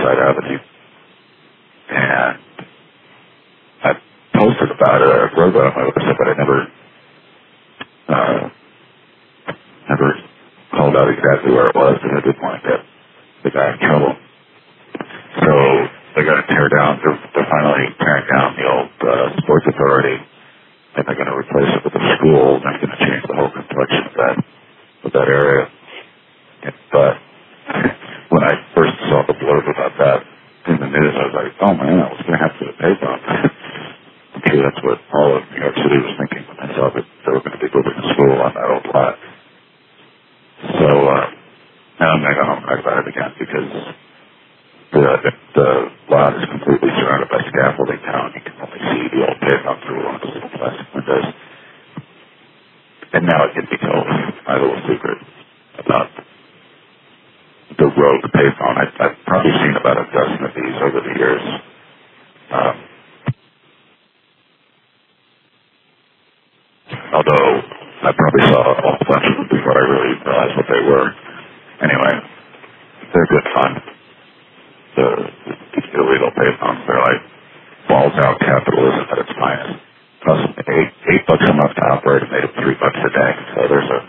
Riverside Avenue. And I posted about it, I wrote about it on my website, but I never called out exactly where it was, and I didn't want to get the guy in trouble. So they got to tear down, they're finally tearing down the old Sports Authority, and they're going to replace it with a school, and they're going to change the whole complexion of that area. But when I first saw the blurb about that in the news, I was like, oh man, I was going to have to get a pay bump. I'm sure that's what all of New York City was thinking when they saw that they were going to be building a school on that old lot. So now I'm going to go home and talk about it again because the lot is completely surrounded by scaffolding now, and you can only see the old pavement through one of the little plastic windows. And now it can be told my little secret about the rogue payphone. I've probably seen about a dozen of these over the years. Although I probably saw a whole bunch of them before I really realized what they were. Anyway, they're good fun. The illegal payphones, they're like balls out capitalism at its finest. Cost $8 a month to operate and made them $3 a day. So there's a